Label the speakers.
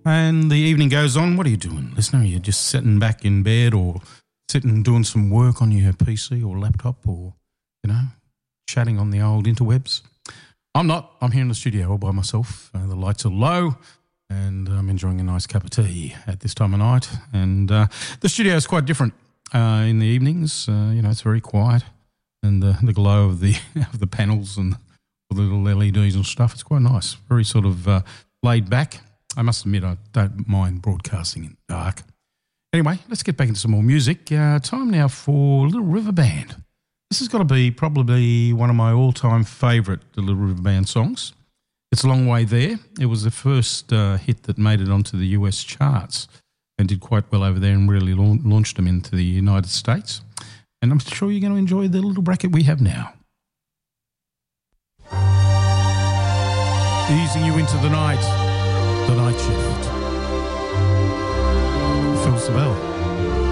Speaker 1: and the evening goes on. What are you doing, listener? Are you just sitting back in bed or sitting doing some work on your PC or laptop or, chatting on the old interwebs? I'm not. I'm here in the studio all by myself. The lights are low and I'm enjoying a nice cup of tea at this time of night. And the studio is quite different in the evenings. It's very quiet and the glow of the of the panels and the little LEDs and stuff. It's quite nice. Very sort of laid back. I must admit I don't mind broadcasting in the dark. Anyway, let's get back into some more music. Time now for Little River Band. This has got to be probably one of my all-time favourite Little River Band songs. It's A Long Way There. It was the first hit that made it onto the US charts and did quite well over there and really launched them into the United States. And I'm sure you're going to enjoy the little bracket we have now. Easing you into the night shift. Phil Savell.